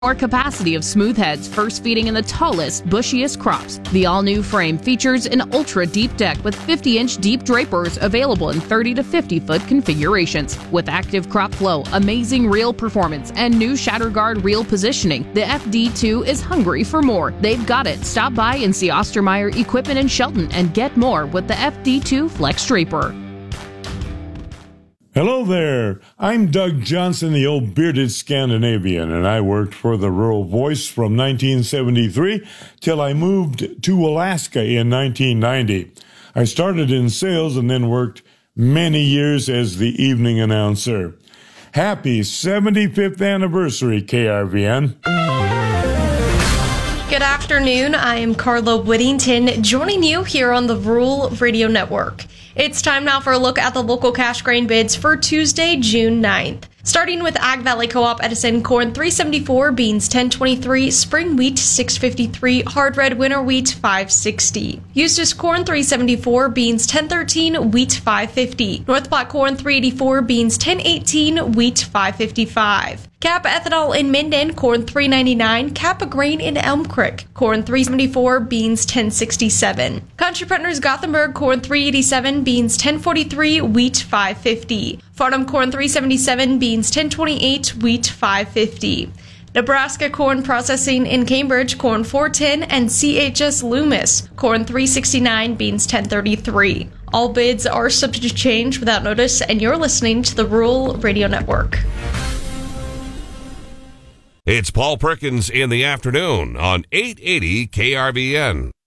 More capacity of smooth heads first feeding in the tallest, bushiest crops. The all-new frame features an ultra-deep deck with 50-inch deep drapers available in 30 to 50-foot configurations. With active crop flow, amazing reel performance, and new shatter guard reel positioning, the FD2 is hungry for more. They've got it. Stop by and see Ostermeyer Equipment in Shelton and get more with the FD2 Flex Draper. Hello there. I'm Doug Johnson, the old bearded Scandinavian, and I worked for the Rural Voice from 1973 till I moved to Alaska in 1990. I started in sales and then worked many years as the evening announcer. Happy 75th anniversary, KRVN. Good afternoon. I am Carla Whittington, joining you here on the Rural Radio Network. It's time now for a look at the local cash grain bids for Tuesday, June 9th. Starting with Ag Valley Co-op Edison, corn $3.74, beans $10.23, spring wheat $6.53, hard red winter wheat $5.60. Eustis corn $3.74, beans $10.13, wheat $5.50. North Platte corn $3.84, beans $10.18, wheat $5.55. Cap ethanol in Minden, corn $3.99, Kappa grain in Elm Creek, corn $3.74, beans $10.67. Country Partners Gothenburg, corn $3.87, beans $10.43, wheat $5.50. Farnham corn $3.77, beans $10.28, wheat $5.50. Nebraska corn processing in Cambridge, corn $4.10, and CHS Loomis, corn $3.69, beans $10.33. All bids are subject to change without notice, and you're listening to the Rural Radio Network. It's Paul Perkins in the afternoon on 880 KRVN.